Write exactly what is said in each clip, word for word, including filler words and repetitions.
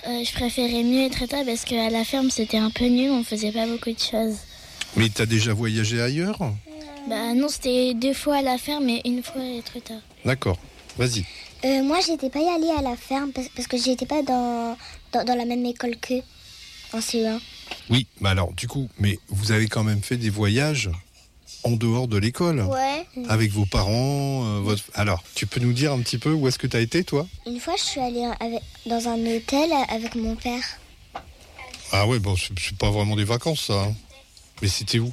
euh, je préférais mieux être état parce qu'à la ferme, c'était un peu nul, on faisait pas beaucoup de choses. Mais t'as déjà voyagé ailleurs ? Bah non, c'était deux fois à la ferme et une fois être état. D'accord, vas-y. Euh, moi, j'étais pas y allée à la ferme parce, parce que j'étais pas dans, dans, dans la même école qu'eux, en C E un. Oui, mais alors, du coup, mais vous avez quand même fait des voyages en dehors de l'école ? Ouais. Avec vos parents, euh, votre... Alors, tu peux nous dire un petit peu où est-ce que tu as été, toi ? Une fois, je suis allée avec, dans un hôtel avec mon père. Ah ouais, bon, c'est, c'est pas vraiment des vacances, ça. Hein. Mais c'était où ?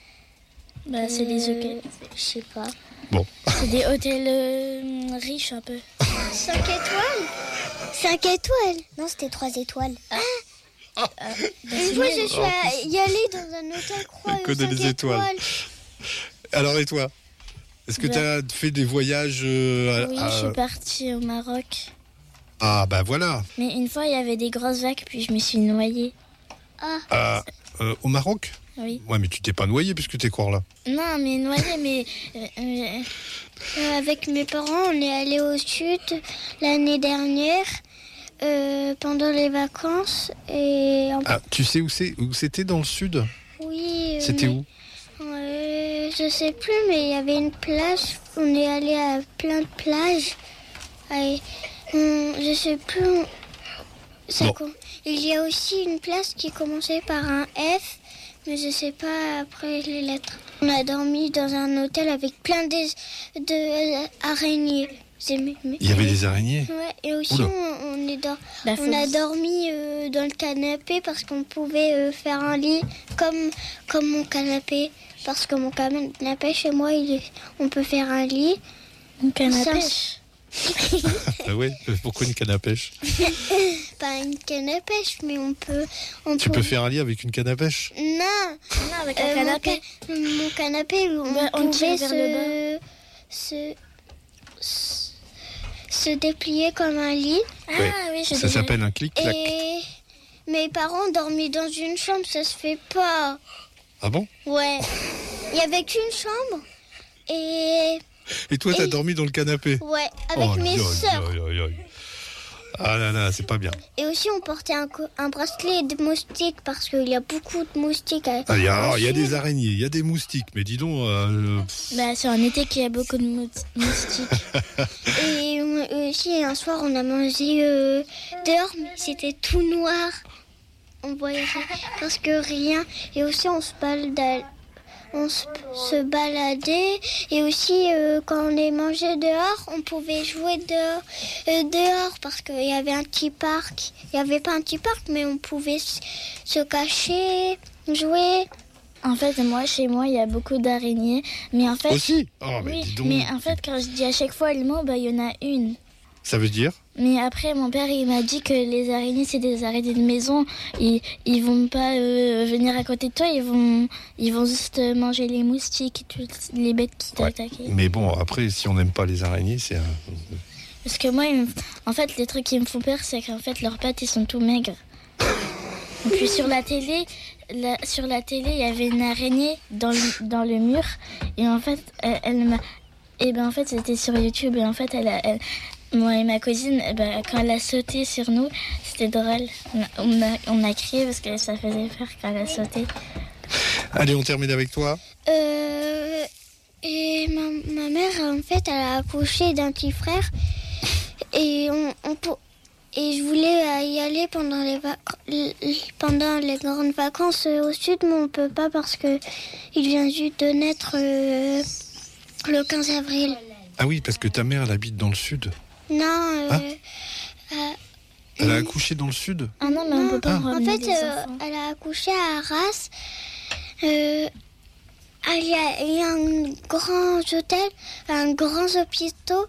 Bah, c'est des Euh, hôtels. Je sais pas. Bon. C'est des hôtels euh, riches un peu. Cinq étoiles Cinq étoiles Non, c'était trois étoiles. Ah. Bah, Une fois, je suis à- y allée dans un hôtel croix. Elle connaît les étoiles. Alors, et toi ? Est-ce que Bah. tu as fait des voyages euh, Oui, à... je suis partie au Maroc. Ah, bah voilà. Mais une fois, il y avait des grosses vagues, puis je me suis noyée. Ah. Ah, euh, au Maroc ? Oui. Ouais, mais tu t'es pas noyé puisque t'es quoi là ? Non, mais noyée, mais... euh, euh, Euh, avec mes parents, on est allé au sud l'année dernière euh, pendant les vacances. Et en... Ah, tu sais où, c'est, où c'était dans le sud ? Oui. euh, C'était mais- où ? Euh, je sais plus, mais il y avait une plage. On est allé à plein de plages. Et, on- je sais plus. on- ça Bon. com- Il y a aussi une place qui commençait par un F, mais je sais pas après les lettres. On a dormi dans un hôtel avec plein de, de, euh, araignées. C'est- mais- mais- Il y avait des araignées ? Ouais, et aussi Oula. on, on est dans, Bah, on a faut- dormi euh, dans le canapé parce qu'on pouvait euh, faire un lit comme, comme mon canapé. Parce que mon canapé chez moi, il est- on peut faire un lit. Une canne à Ça, pêche. Ah ouais ? Pourquoi une canne à pêche ? Pas une canne à pêche, mais on peut... On Tu peut... peux faire un lit avec une canne à pêche ? Non, Non, avec euh, un mon, canapé. ca- mon canapé, on Bah, on pouvait tire vers se, se, se, se déplier comme un lit. Ah Ouais. oui, je Ça s'appelle un clic-clac. Et mes parents dormaient dans une chambre, ça se fait pas. Ah bon ? Ouais. Il y avait qu'une chambre. Et Et toi, t'as Et- dormi dans le canapé ? ouais, avec Oh, mes aïe, sœurs. aïe, aïe, aïe. Ah là là, c'est pas bien. Et aussi, on portait un, co- un bracelet de moustiques parce qu'il y a beaucoup de moustiques. À... Ah, il y a, alors, il y a au sud. des araignées, il y a des moustiques, mais dis donc... euh, Bah, c'est en été qu'il y a beaucoup de mou- moustiques. Et on- aussi, un soir, on a mangé euh, dehors, mais c'était tout noir. On voyait parce que rien. Et aussi, on se baladait. On se, se baladait et aussi euh, quand on les mangeait dehors, on pouvait jouer dehors, euh, dehors parce qu'il y avait un petit parc. Il n'y avait pas un petit parc, mais on pouvait se, se cacher, jouer. En fait, moi, chez moi, il y a beaucoup d'araignées. Mais en fait... Aussi ? Oh, mais oui, dis donc. mais en fait, quand je dis à chaque fois le mot, bah, il y en a une. Ça veut dire ? Mais après, mon père, il m'a dit que les araignées, c'est des araignées de maison. Ils, ils vont pas euh, venir à côté de toi, ils vont, ils vont juste manger les moustiques et toutes les bêtes qui Ouais. t'attaquent. Mais bon, après, si on n'aime pas les araignées, c'est... Un... Parce que moi, ils me- en fait, les trucs qui me font peur, c'est qu'en fait, leurs pattes, ils sont tout maigres. Et puis sur la télé, la- sur la télé, il y avait une araignée dans le, dans le mur. Et en fait, elle, elle m'a... Et ben en fait, c'était sur YouTube. Et en fait, elle a... elle- moi et ma cousine, eh ben, quand elle a sauté sur nous, c'était drôle. On a, on a, on a crié parce que ça faisait peur quand elle a sauté. Allez, on termine avec toi. Euh, et ma, ma mère, en fait, elle a accouché d'un petit frère. Et, on, on pour- et je voulais euh, y aller pendant les, vac- pendant les grandes vacances euh, au sud, mais on ne peut pas parce que il vient juste de naître euh, le quinze avril. Ah oui, parce que ta mère, elle habite dans le sud. Non, euh, Ah. euh, Elle a accouché dans le sud ? Ah non, mais on non, peut pas Ah. en ramener fait, des euh, enfants. elle a accouché à Arras. Euh, ah, il y a, il y a un grand hôtel, un grand hôpital.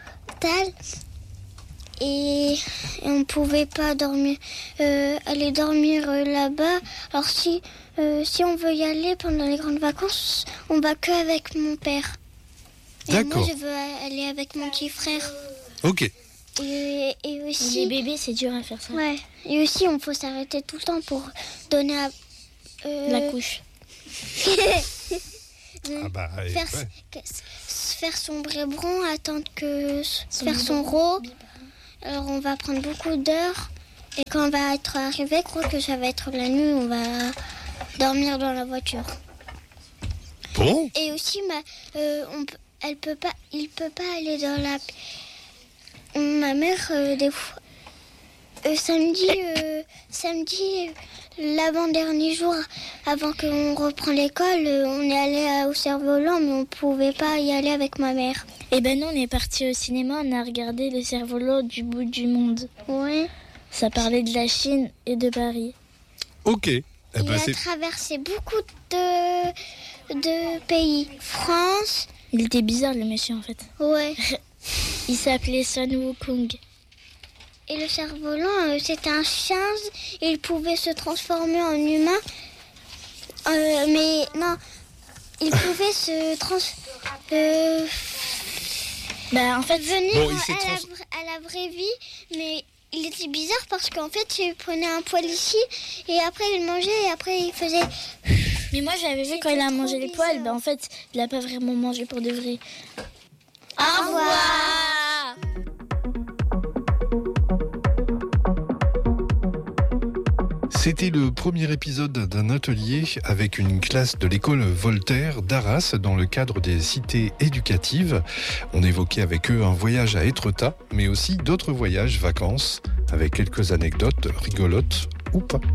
Et, et on pouvait pas dormir, euh, aller dormir euh, là-bas. Alors si, euh, si on veut y aller pendant les grandes vacances, on va que avec mon père. Et D'accord. moi, je veux aller avec mon petit frère. Ok. Et, et aussi... Les bébés, c'est dur à faire ça. Ouais, et aussi on faut s'arrêter tout le temps pour donner à... euh, La couche. Ah bah, ouais. faire, que- s- faire son bréberon, attendre que... s- faire son rot. Alors on va prendre beaucoup d'heures Et quand on va être arrivé, je crois que ça va être la nuit, on va dormir dans la voiture. Bon. Et aussi, ma, euh, on, elle peut pas, il peut pas aller dans la... Ma mère, euh, des fois, euh, samedi, euh, samedi, l'avant-dernier jour, avant qu'on reprend l'école, euh, on est allé à- au Cerf-Volant, mais on pouvait pas y aller avec ma mère. Et ben nous, on est partis au cinéma, on a regardé le cerf-volant du bout du monde. Ouais. Ça parlait de la Chine et de Paris. Ok. Eh Il ben, a c'est... traversé beaucoup de, de pays. France, Il était bizarre, le monsieur, en fait. ouais. Il s'appelait Sun Wukong. Et le cerf-volant, euh, c'était un singe. Et il pouvait se transformer en humain. Euh, mais non, il pouvait se trans... Euh, Bah, en fait, venir Bon, il s'est à, la, trans- vra- à la vraie vie, mais il était bizarre parce qu'en fait, il prenait un poil ici, et après il mangeait, et après il faisait... mais moi, j'avais vu quand C'était il a trop mangé les bizarre. poils. Bah, en fait, il a pas vraiment mangé pour de vrai. Au revoir. C'était le premier épisode d'un atelier avec une classe de l'école Voltaire d'Arras dans le cadre des cités éducatives. On évoquait avec eux un voyage à Étretat, mais aussi d'autres voyages, vacances, avec quelques anecdotes rigolotes ou pas.